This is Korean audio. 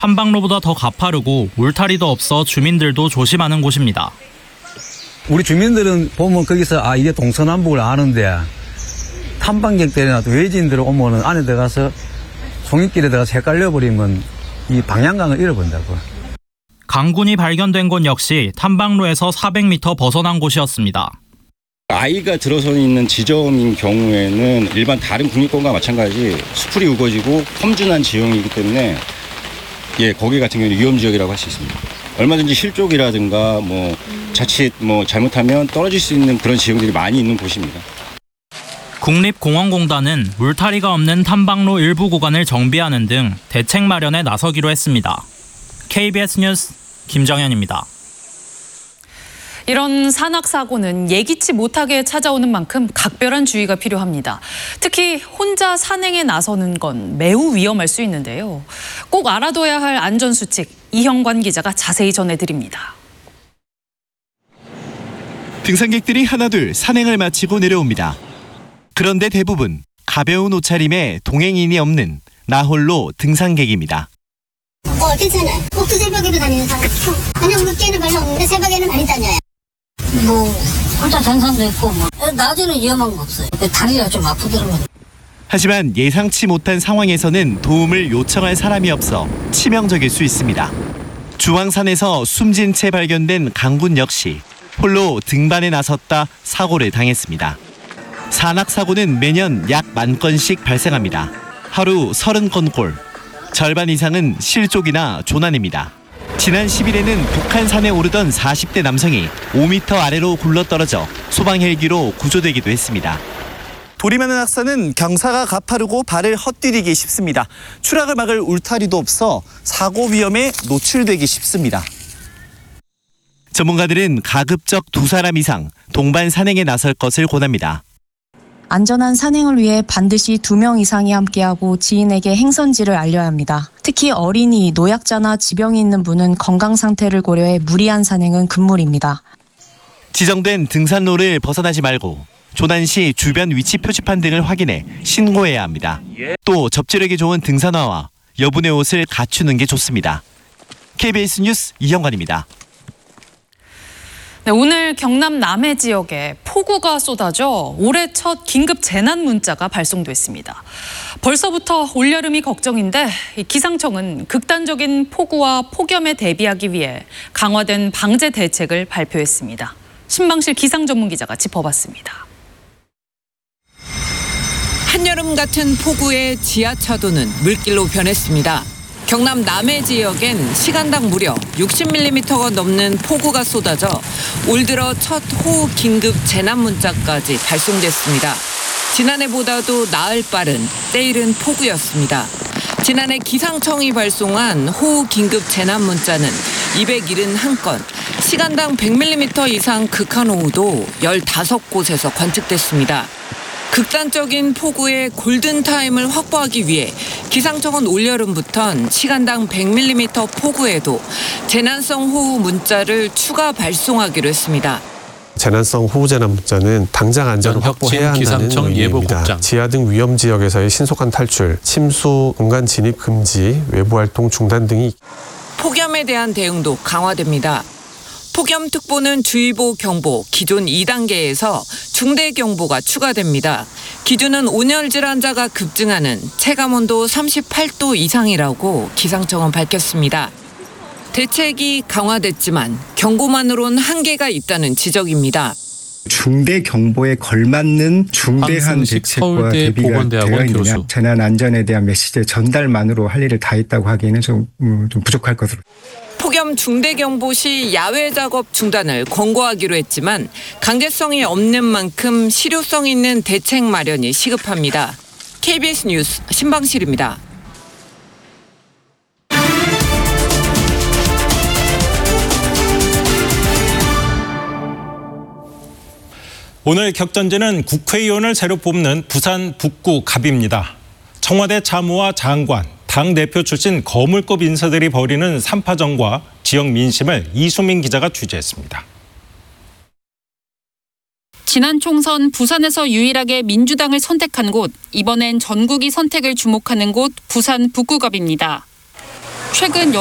탐방로보다 더 가파르고 울타리도 없어 주민들도 조심하는 곳입니다. 우리 주민들은 보면 거기서 이게 동서남북을 아는데 탐방객들이나 외지인들 오면은 안에 들어가서 송이길에 들어가서 헷갈려 버리면 이 방향감을 잃어버린다고. 강군이 발견된 곳 역시 탐방로에서 400m 벗어난 곳이었습니다. 아이가 들어서 있는 지점인 경우에는 일반 다른 국립공원과 마찬가지 수풀이 우거지고 험준한 지형이기 때문에 거기 같은 경우는 위험지역이라고 할 수 있습니다. 얼마든지 실족이라든가 자칫 잘못하면 떨어질 수 있는 그런 지형들이 많이 있는 곳입니다. 국립공원공단은 울타리가 없는 탐방로 일부 구간을 정비하는 등 대책 마련에 나서기로 했습니다. KBS 뉴스 김정현입니다. 이런 산악사고는 예기치 못하게 찾아오는 만큼 각별한 주의가 필요합니다. 특히 혼자 산행에 나서는 건 매우 위험할 수 있는데요. 꼭 알아둬야 할 안전수칙, 이형관 기자가 자세히 전해드립니다. 등산객들이 하나둘 산행을 마치고 내려옵니다. 그런데 대부분 가벼운 옷차림에 동행인이 없는 나홀로 등산객입니다. 괜찮아요. 꼭두 새벽에도 다니는 사람 있고 그냥 늦게는 별로 없는데 새벽에는 많이 다녀요. 혼자 등산도 있고 낮에는 위험한 거 없어요. 다리가 좀 아프더라고요. 하지만 예상치 못한 상황에서는 도움을 요청할 사람이 없어 치명적일 수 있습니다. 주황산에서 숨진 채 발견된 강군 역시 홀로 등반에 나섰다 사고를 당했습니다. 산악사고는 매년 약 10,000건씩 발생합니다. 하루 30건꼴, 절반 이상은 실족이나 조난입니다. 지난 10일에는 북한산에 오르던 40대 남성이 5m 아래로 굴러떨어져 소방 헬기로 구조되기도 했습니다. 도리마는 악산은 경사가 가파르고 발을 헛디디기 쉽습니다. 추락을 막을 울타리도 없어 사고 위험에 노출되기 쉽습니다. 전문가들은 가급적 2사람 이상 동반 산행에 나설 것을 권합니다. 안전한 산행을 위해 반드시 2명 이상이 함께하고 지인에게 행선지를 알려야 합니다. 특히 어린이, 노약자나 지병이 있는 분은 건강 상태를 고려해 무리한 산행은 금물입니다. 지정된 등산로를 벗어나지 말고 조난 시 주변 위치 표지판 등을 확인해 신고해야 합니다. 또 접지력이 좋은 등산화와 여분의 옷을 갖추는 게 좋습니다. KBS 뉴스 이형관입니다. 네, 오늘 경남 남해 지역에 폭우가 쏟아져 올해 첫 긴급 재난 문자가 발송됐습니다. 벌써부터 올여름이 걱정인데 기상청은 극단적인 폭우와 폭염에 대비하기 위해 강화된 방제 대책을 발표했습니다. 신방실 기상 전문 기자가 짚어봤습니다. 한여름 같은 폭우에 지하차도는 물길로 변했습니다. 경남 남해 지역엔 시간당 무려 60mm가 넘는 폭우가 쏟아져 올 들어 첫 호우 긴급 재난 문자까지 발송됐습니다. 지난해보다도 나흘 빠른 때이른 폭우였습니다. 지난해 기상청이 발송한 호우 긴급 재난 문자는 271건, 시간당 100mm 이상 극한호우도 15곳에서 관측됐습니다. 극단적인 폭우의 골든타임을 확보하기 위해 기상청은 올여름부턴 시간당 100mm 폭우에도 재난성 호우 문자를 추가 발송하기로 했습니다. 재난성 호우재난 문자는 당장 안전을 확보해야 한다는 의미입니다. 지하 등 위험 지역에서의 신속한 탈출, 침수, 공간 진입 금지, 외부 활동 중단 등이 폭염에 대한 대응도 강화됩니다. 폭염특보는 주의보, 경보, 기존 2단계에서 중대경보가 추가됩니다. 기준은 온열 질환자가 급증하는 체감온도 38도 이상이라고 기상청은 밝혔습니다. 대책이 강화됐지만 경고만으로는 한계가 있다는 지적입니다. 중대 경보에 걸맞는 중대한 대책과 대비가 되어 있느냐, 재난 안전에 대한 메시지의 전달만으로 할 일을 다 했다고 하기에는 좀 부족할 것으로. 폭염 중대경보 시 야외 작업 중단을 권고하기로 했지만 강제성이 없는 만큼 실효성 있는 대책 마련이 시급합니다. KBS 뉴스 신방실입니다. 오늘 격전지는 국회의원을 새로 뽑는 부산 북구 갑입니다. 청와대 차무와 장관, 당대표 출신 거물급 인사들이 벌이는 삼파전과 지역 민심을 이수민 기자가 취재했습니다. 지난 총선 부산에서 유일하게 민주당을 선택한 곳, 이번엔 전국이 선택을 주목하는 곳 부산 북구갑입니다. 최근